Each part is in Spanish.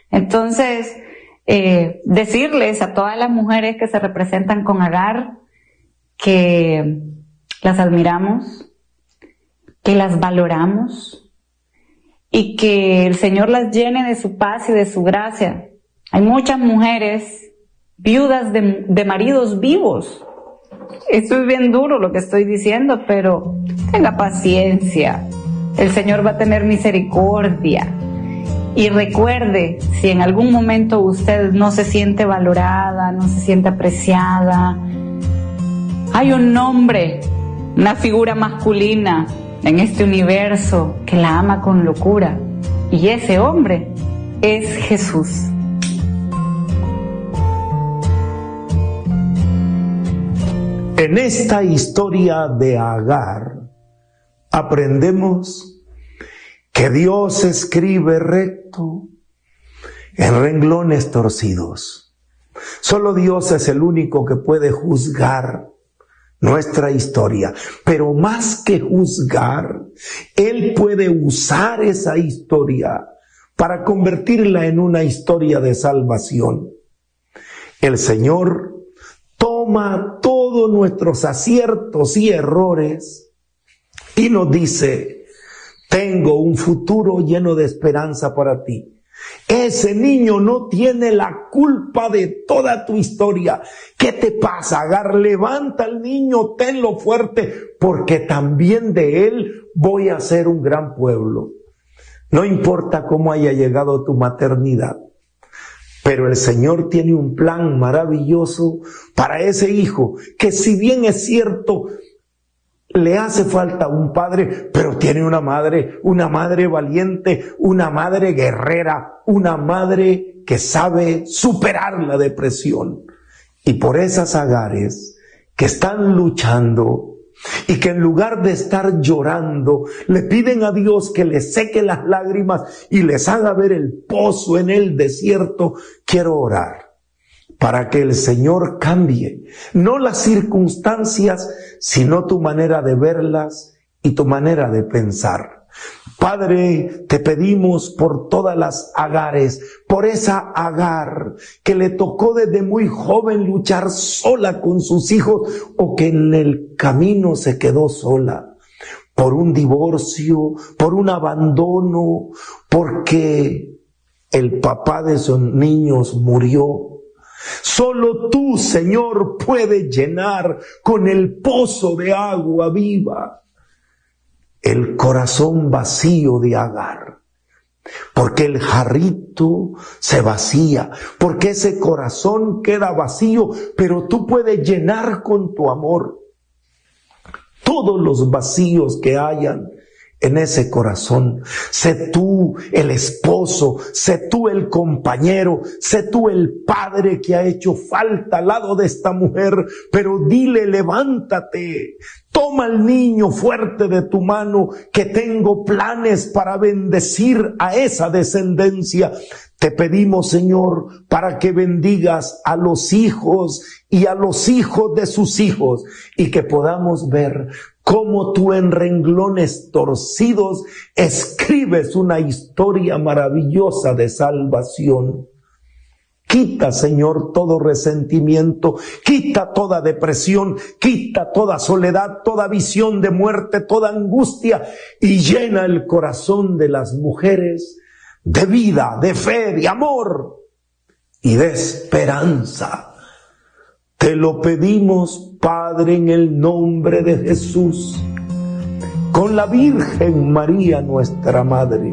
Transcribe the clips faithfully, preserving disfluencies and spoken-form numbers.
Entonces, eh, decirles a todas las mujeres que se representan con Agar que las admiramos, que las valoramos y que el Señor las llene de su paz y de su gracia. Hay muchas mujeres viudas de, de maridos vivos. Esto es bien duro lo que estoy diciendo, pero tenga paciencia. El Señor va a tener misericordia. Y recuerde, si en algún momento usted no se siente valorada, no se siente apreciada, hay un hombre, una figura masculina en este universo que la ama con locura. Y ese hombre es Jesús. En esta historia de Agar aprendemos que Dios escribe recto en renglones torcidos. Solo Dios es el único que puede juzgar nuestra historia, pero más que juzgar, Él puede usar esa historia para convertirla en una historia de salvación. El Señor toma todos nuestros aciertos y errores y nos dice: tengo un futuro lleno de esperanza para ti. Ese niño no tiene la culpa de toda tu historia. ¿Qué te pasa, Agar? Levanta al niño, tenlo fuerte, porque también de él voy a hacer un gran pueblo. No importa cómo haya llegado tu maternidad, pero el Señor tiene un plan maravilloso para ese hijo, que si bien es cierto, le hace falta un padre, pero tiene una madre, una madre valiente, una madre guerrera, una madre que sabe superar la depresión. Y por esas Agares que están luchando y que en lugar de estar llorando, le piden a Dios que les seque las lágrimas y les haga ver el pozo en el desierto, quiero orar para que el Señor cambie, no las circunstancias, sino tu manera de verlas y tu manera de pensar. Padre, te pedimos por todas las Agares, por esa Agar que le tocó desde muy joven luchar sola con sus hijos o que en el camino se quedó sola, por un divorcio, por un abandono, porque el papá de sus niños murió. Solo tú, Señor, puedes llenar con el pozo de agua viva el corazón vacío de Agar. Porque el jarrito se vacía, porque ese corazón queda vacío, pero tú puedes llenar con tu amor todos los vacíos que hayan en ese corazón. Sé tú el esposo, sé tú el compañero, sé tú el padre que ha hecho falta al lado de esta mujer, pero dile: levántate, toma al niño fuerte de tu mano, que tengo planes para bendecir a esa descendencia. Te pedimos, Señor, para que bendigas a los hijos y a los hijos de sus hijos, y que podamos ver cómo tú en renglones torcidos escribes una historia maravillosa de salvación. Quita, Señor, todo resentimiento, quita toda depresión, quita toda soledad, toda visión de muerte, toda angustia, y llena el corazón de las mujeres de vida, de fe, de amor y de esperanza. Te lo pedimos, Padre, en el nombre de Jesús, con la Virgen María, nuestra Madre,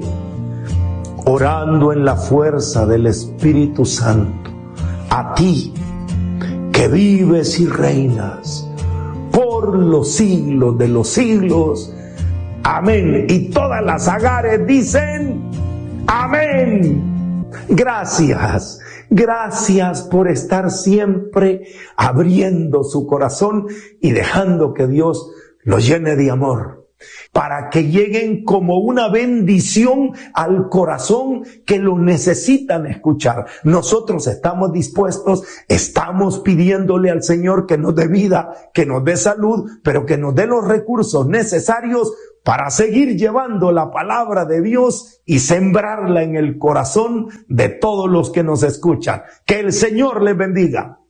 orando en la fuerza del Espíritu Santo, a ti, que vives y reinas por los siglos de los siglos. Amén. Y todas las Agares dicen: amén. Gracias. Gracias por estar siempre abriendo su corazón y dejando que Dios lo llene de amor, para que lleguen como una bendición al corazón que lo necesitan escuchar. Nosotros estamos dispuestos, estamos pidiéndole al Señor que nos dé vida, que nos dé salud, pero que nos dé los recursos necesarios para seguir llevando la palabra de Dios y sembrarla en el corazón de todos los que nos escuchan. Que el Señor les bendiga.